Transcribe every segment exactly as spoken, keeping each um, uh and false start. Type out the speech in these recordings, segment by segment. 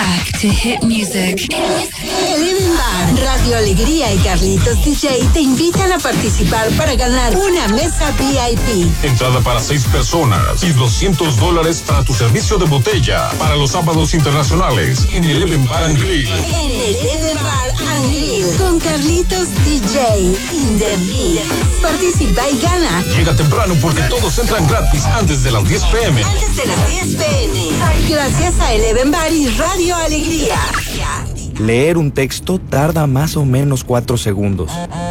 back to hit music. Eleven Bar, Radio Alegría y Carlitos D J te invitan a participar para ganar una mesa V I P. Entrada para seis personas y doscientos dólares para tu servicio de botella para los sábados internacionales en Eleven Bar and Grill. En Eleven Bar and Grill con Carlitos D J in the mix. Participa y gana. Llega temprano porque todos entran gratis antes de las diez pm. Antes de las diez pm. Gracias a Eleven Bar y Radio Alegría. Leer un texto tarda más o menos cuatro segundos.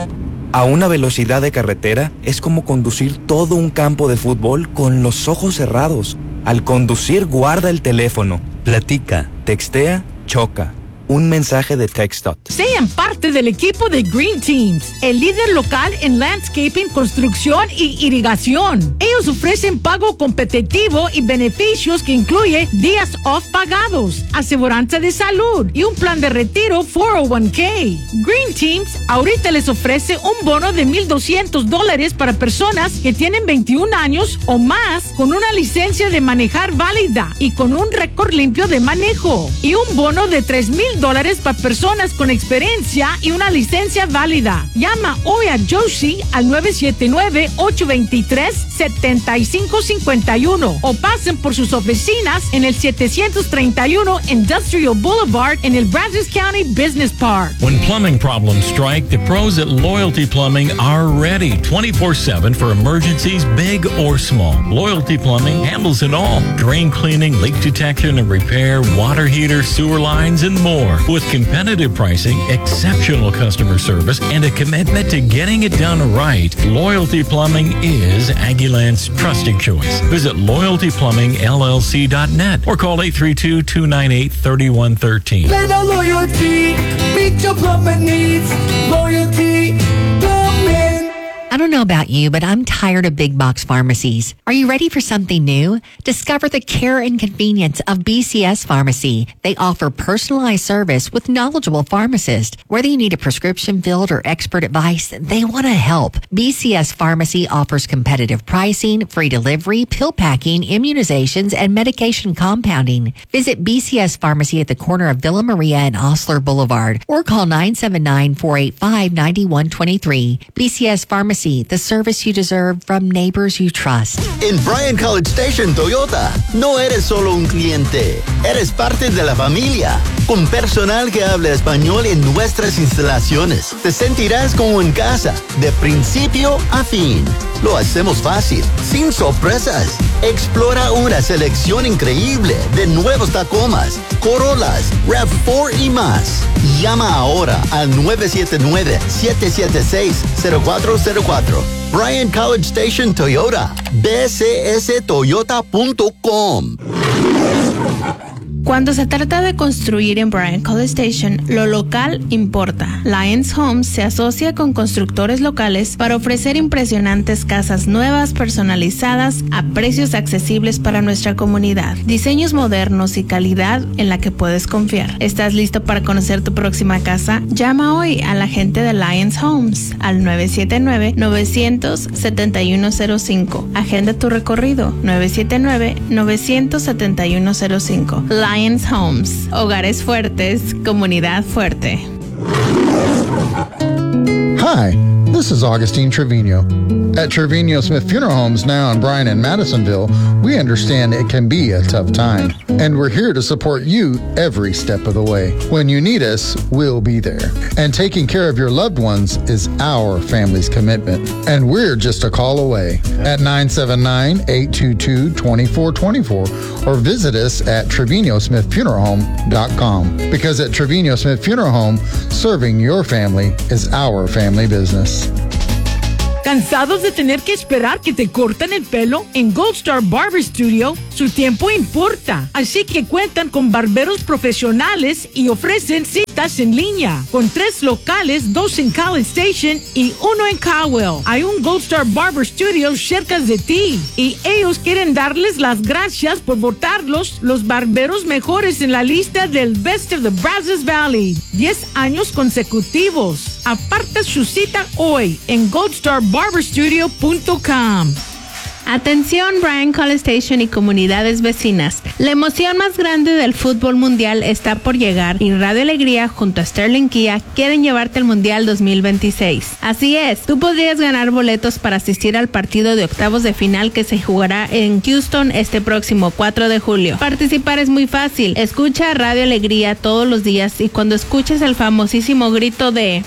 A una velocidad de carretera es como conducir todo un campo de fútbol con los ojos cerrados. Al conducir, guarda el teléfono, platica, textea, choca. Un mensaje de TextDot. Sean parte del equipo de Green Teams, el líder local en landscaping, construcción y irrigación. Ellos ofrecen pago competitivo y beneficios que incluye días off pagados, aseguranza de salud y un plan de retiro cuatro oh uno k. Green Teams ahorita les ofrece un bono de mil doscientos dólares para personas que tienen veintiún años o más con una licencia de manejar válida y con un récord limpio de manejo. Y un bono de tres mil dólares para personas con experiencia y una licencia válida. Llama hoy a Joshi al nueve siete nueve, ocho dos tres, siete cinco cinco uno o pasen por sus oficinas en el setecientos treinta y uno Industrial Boulevard en el Brazos County Business Park. When plumbing problems strike, the pros at Loyalty Plumbing are ready twenty-four seven for emergencies big or small. Loyalty Plumbing handles it all. Drain cleaning, leak detection and repair, water heater, sewer lines, and more. With competitive pricing, exceptional customer service, and a commitment to getting it done right, Loyalty Plumbing is Aggieland's trusted choice. Visit loyalty plumbing L L C dot net or call eight three two, two nine eight, three one one three. Let the loyalty meet your plumbing needs. Loyalty Plumbing. I don't know about you, but I'm tired of big box pharmacies. Are you ready for something new? Discover the care and convenience of B C S Pharmacy. They offer personalized service with knowledgeable pharmacists. Whether you need a prescription filled or expert advice, they want to help. B C S Pharmacy offers competitive pricing, free delivery, pill packing, immunizations, and medication compounding. Visit B C S Pharmacy at the corner of Villa Maria and Osler Boulevard or call nine seven nine, four eight five, nine one two three. B C S Pharmacy, the service you deserve from neighbors you trust. En Bryan College Station Toyota, no eres solo un cliente, eres parte de la familia. Con personal que habla español en nuestras instalaciones, te sentirás como en casa, de principio a fin. Lo hacemos fácil, sin sorpresas. Explora una selección increíble de nuevos Tacomas, Corollas, RAV cuatro y más. Llama ahora al nueve siete nueve, siete siete seis, cero cuatro cero cuatro. Bryan College Station Toyota, b c s toyota punto com. Cuando se trata de construir en Bryan College Station, lo local importa. Lyons Homes se asocia con constructores locales para ofrecer impresionantes casas nuevas, personalizadas, a precios accesibles para nuestra comunidad. Diseños modernos y calidad en la que puedes confiar. ¿Estás listo para conocer tu próxima casa? Llama hoy a la gente de Lyons Homes al nueve siete nueve, nueve cero cero, siete uno cero cinco. Agenda tu recorrido nueve siete nueve, nueve cero cero, siete uno cero cinco. Lyons Homes. Hogares fuertes, comunidad fuerte. Hi, this is Augustine Trevino. At Trevino Smith Funeral Homes now in Bryan and Madisonville, we understand it can be a tough time, and we're here to support you every step of the way. When you need us, we'll be there. And taking care of your loved ones is our family's commitment, and we're just a call away at nine seven nine, eight two two, two four two four or visit us at Trevino Smith Funeral Home dot com. Because at Trevino Smith Funeral Home, serving your family is our family business. ¿Cansados de tener que esperar que te corten el pelo? En Gold Star Barber Studio, su tiempo importa. Así que cuentan con barberos profesionales y ofrecen citas en línea. Con tres locales, dos en College Station y uno en Cowell. Hay un Gold Star Barber Studio cerca de ti. Y ellos quieren darles las gracias por votarlos los barberos mejores en la lista del Best of the Brazos Valley. Diez años consecutivos. Aparta su cita hoy en gold star barber studio punto com. Atención Bryan College Station y comunidades vecinas. La emoción más grande del fútbol mundial está por llegar y Radio Alegría junto a Sterling Kia quieren llevarte al Mundial dos mil veintiséis. Así es, tú podrías ganar boletos para asistir al partido de octavos de final que se jugará en Houston este próximo cuatro de julio. Participar es muy fácil. Escucha Radio Alegría todos los días y cuando escuches el famosísimo grito de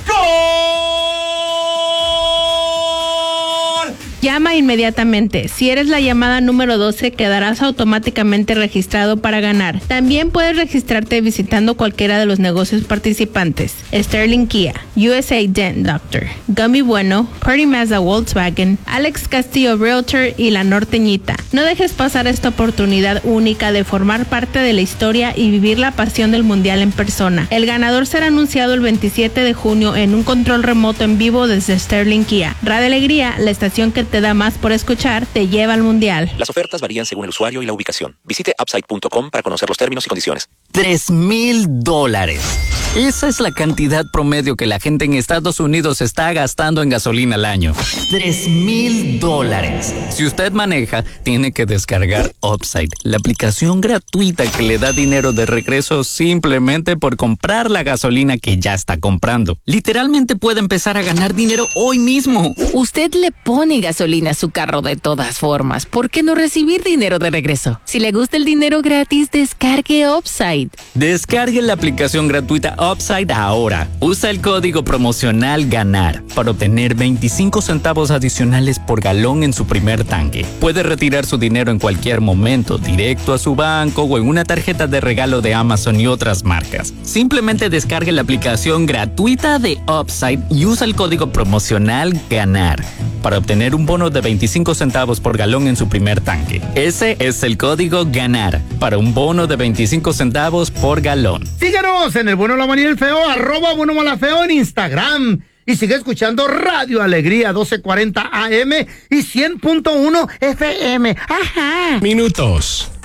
llama inmediatamente. Si eres la llamada número doce, quedarás automáticamente registrado para ganar. También puedes registrarte visitando cualquiera de los negocios participantes. Sterling Kia, U S A Dent Doctor, Gummy Bueno, Purdy Mazda Volkswagen, Alex Castillo Realtor y La Norteñita. No dejes pasar esta oportunidad única de formar parte de la historia y vivir la pasión del mundial en persona. El ganador será anunciado el veintisiete de junio en un control remoto en vivo desde Sterling Kia. Radio Alegría, la estación que te da más por escuchar, te lleva al mundial. Las ofertas varían según el usuario y la ubicación. Visite upside punto com para conocer los términos y condiciones. Tres mil dólares. Esa es la cantidad promedio que la gente en Estados Unidos está gastando en gasolina al año. Tres mil dólares. Si usted maneja, tiene que descargar Upside, la aplicación gratuita que le da dinero de regreso simplemente por comprar la gasolina que ya está comprando. Literalmente puede empezar a ganar dinero hoy mismo. Usted le pone gasolina a su carro de todas formas. ¿Por qué no recibir dinero de regreso? Si le gusta el dinero gratis, descargue Upside. Descargue la aplicación gratuita Upside ahora. Usa el código promocional GANAR para obtener veinticinco centavos adicionales por galón en su primer tanque. Puede retirar su dinero en cualquier momento, directo a su banco o en una tarjeta de regalo de Amazon y otras marcas. Simplemente descargue la aplicación gratuita de Upside y usa el código promocional GANAR para obtener un bono de veinticinco centavos por galón en su primer tanque. Ese es el código GANAR para un bono de veinticinco centavos por galón. Síguenos en el bueno, la mala y el feo, arroba bueno, mala, feo en Instagram. Y sigue escuchando Radio Alegría doce cuarenta A M y cien punto uno F M. Ajá. Minutos.